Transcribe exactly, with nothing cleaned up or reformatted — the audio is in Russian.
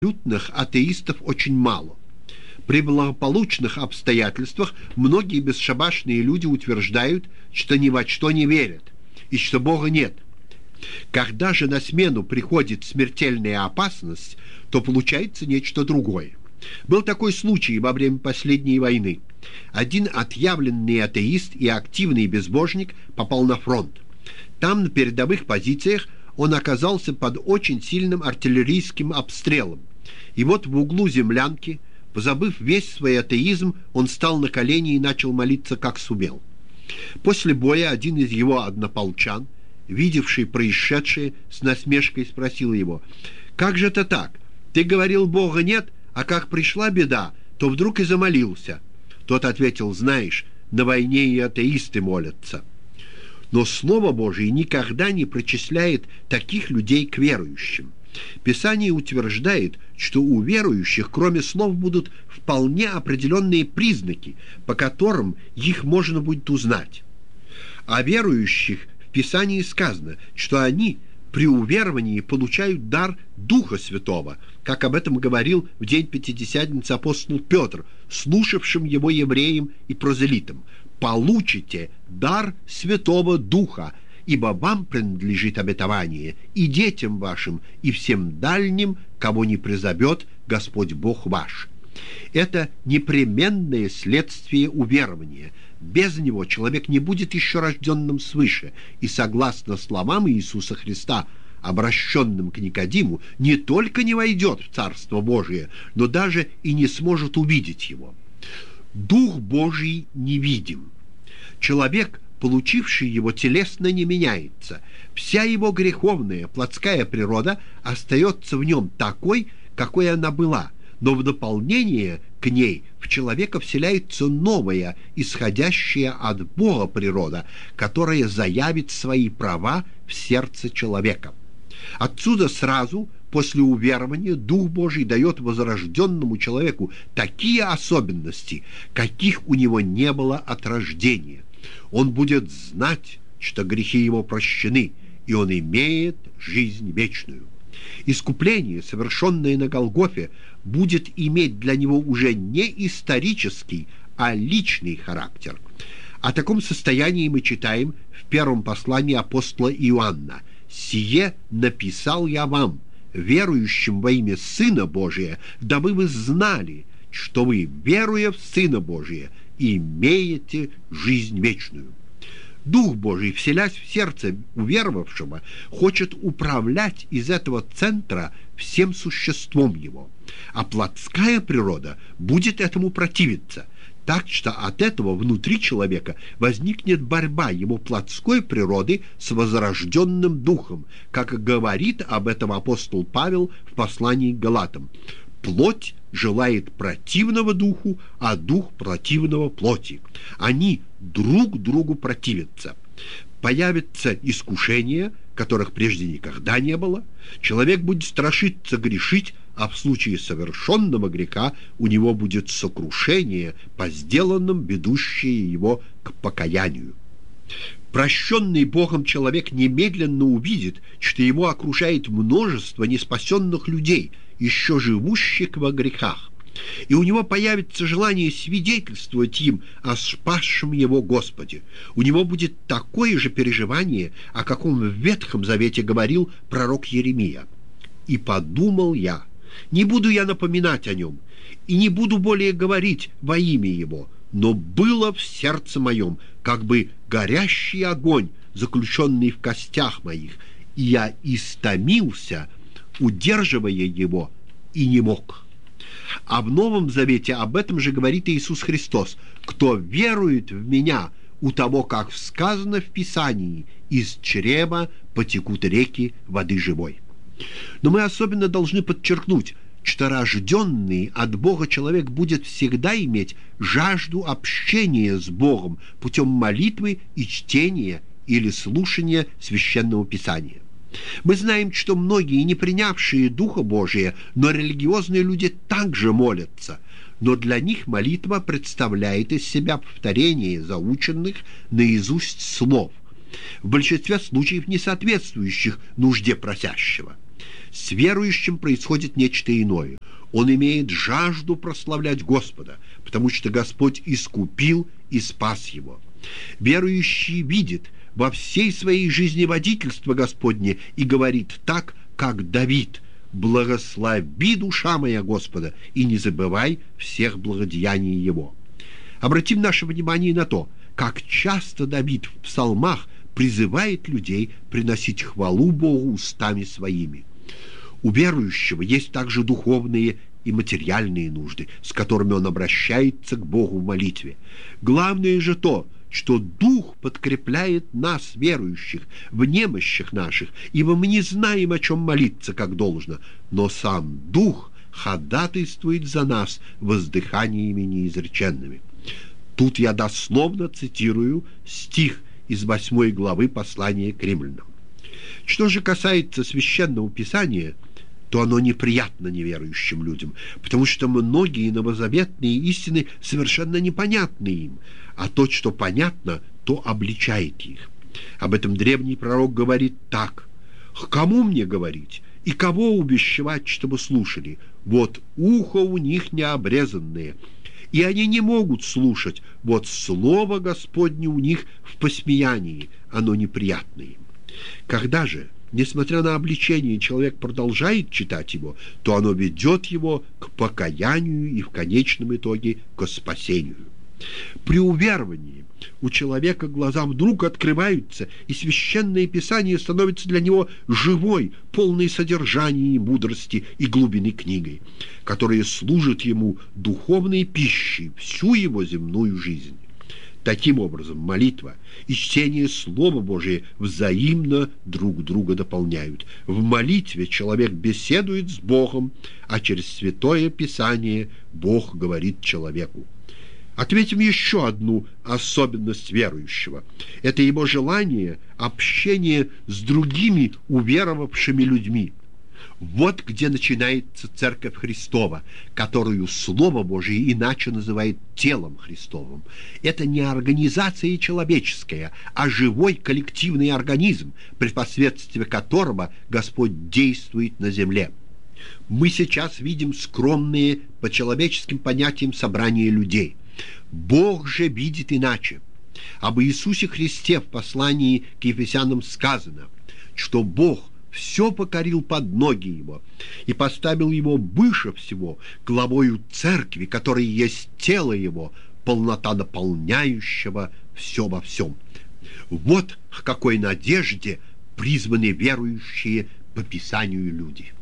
абсолютных атеистов очень мало. При благополучных обстоятельствах многие бесшабашные люди утверждают, что ни во что не верят и что Бога нет. Когда же на смену приходит смертельная опасность, то получается нечто другое. Был такой случай во время последней войны. Один отъявленный атеист и активный безбожник попал на фронт. Там, на передовых позициях, он оказался под очень сильным артиллерийским обстрелом. И вот в углу землянки, позабыв весь свой атеизм, он встал на колени и начал молиться, как сумел. После боя один из его однополчан, видевший происшедшее, с насмешкой спросил его: «Как же это так? Ты говорил, Бога нет, а как пришла беда, то вдруг и замолился». Тот ответил: «Знаешь, на войне и атеисты молятся». Но Слово Божие никогда не причисляет таких людей к верующим. Писание утверждает, что у верующих, кроме слов, будут вполне определенные признаки, по которым их можно будет узнать. О верующих в Писании сказано, что они при уверовании получают дар Духа Святого, как об этом говорил в день Пятидесятницы апостол Петр, слушавшим его евреям и прозелитам: «Получите дар Святого Духа, ибо вам принадлежит обетование, и детям вашим, и всем дальним, кого не призовет Господь Бог ваш». Это непременное следствие уверования. Без него человек не будет еще рожденным свыше, и, согласно словам Иисуса Христа, обращенным к Никодиму, не только не войдет в Царство Божие, но даже и не сможет увидеть его. Дух Божий невидим. Человек, получивший его, телесно не меняется. Вся его греховная, плотская природа остается в нем такой, какой она была, но в дополнение к ней в человека вселяется новая, исходящая от Бога природа, которая заявит свои права в сердце человека. Отсюда сразу, после уверования, Дух Божий дает возрожденному человеку такие особенности, каких у него не было от рождения. Он будет знать, что грехи его прощены, и он имеет жизнь вечную. Искупление, совершенное на Голгофе, будет иметь для него уже не исторический, а личный характер. О таком состоянии мы читаем в первом послании апостола Иоанна: «Сие написал я вам, верующим во имя Сына Божия, дабы вы знали, что вы, веруя в Сына Божия, имеете жизнь вечную». Дух Божий, вселясь в сердце уверовавшего, хочет управлять из этого центра всем существом его, а плотская природа будет этому противиться, так что от этого внутри человека возникнет борьба его плотской природы с возрожденным духом, как говорит об этом апостол Павел в послании к Галатам: «Плоть желает противного духу, а дух противного плоти. Они друг другу противятся». Появятся искушения, которых прежде никогда не было. Человек будет страшиться грешить, а в случае совершенного греха у него будет сокрушение по сделанным, ведущее его к покаянию. Прощенный Богом человек немедленно увидит, что его окружает множество неспасенных людей, еще живущих во грехах, и у него появится желание свидетельствовать им о спасшем его Господе. У него будет такое же переживание, о каком в Ветхом Завете говорил пророк Иеремия: «И подумал я, не буду я напоминать о нем, и не буду более говорить во имя его, но было в сердце моем, как бы горящий огонь, заключенный в костях моих, и я истомился, удерживая его, и не мог». А в Новом Завете об этом же говорит Иисус Христос: «Кто верует в Меня, у того, как сказано в Писании, из чрева потекут реки воды живой». Но мы особенно должны подчеркнуть, что рожденный от Бога человек будет всегда иметь жажду общения с Богом путем молитвы и чтения или слушания Священного Писания. Мы знаем, что многие, не принявшие Духа Божия, но религиозные люди также молятся, но для них молитва представляет из себя повторение заученных наизусть слов, в большинстве случаев не соответствующих нужде просящего. С верующим происходит нечто иное. Он имеет жажду прославлять Господа, потому что Господь искупил и спас его. Верующий видит во всей своей жизни водительство Господне и говорит так, как Давид: «Благослови, душа моя, Господа, и не забывай всех благодеяний Его». Обратим наше внимание на то, как часто Давид в псалмах призывает людей приносить хвалу Богу устами своими. У верующего есть также духовные и материальные нужды, с которыми он обращается к Богу в молитве. Главное же то, что Дух подкрепляет нас, верующих, в немощах наших, ибо мы не знаем, о чем молиться как должно, но сам Дух ходатайствует за нас воздыханиями неизреченными. Тут я дословно цитирую стих из восьмой главы послания к римлянам. Что же касается Священного Писания, то оно неприятно неверующим людям, потому что многие новозаветные истины совершенно непонятны им, а то, что понятно, то обличает их. Об этом древний пророк говорит так: «К кому мне говорить, и кого увещевать, чтобы слушали? Вот ухо у них необрезанное, и они не могут слушать, вот слово Господне у них в посмеянии, оно неприятно им». Когда же, несмотря на обличение, человек продолжает читать его, то оно ведет его к покаянию и в конечном итоге к спасению. При уверовании у человека глаза вдруг открываются, и Священное Писание становится для него живой, полной содержания и мудрости и глубины книгой, которая служит ему духовной пищей всю его земную жизнь. Таким образом, молитва и чтение Слова Божия взаимно друг друга дополняют. В молитве человек беседует с Богом, а через Святое Писание Бог говорит человеку. Отметим еще одну особенность верующего. Это его желание общения с другими уверовавшими людьми. Вот где начинается Церковь Христова, которую Слово Божие иначе называет телом Христовым. Это не организация человеческая, а живой коллективный организм, при посредстве которого Господь действует на земле. Мы сейчас видим скромные по человеческим понятиям собрания людей. Бог же видит иначе. Об Иисусе Христе в послании к Ефесянам сказано, что Бог все покорил под ноги Его и поставил Его выше всего, главою Церкви, которая есть тело Его, полнота наполняющего все во всем. Вот к какой надежде призваны верующие по Писанию люди.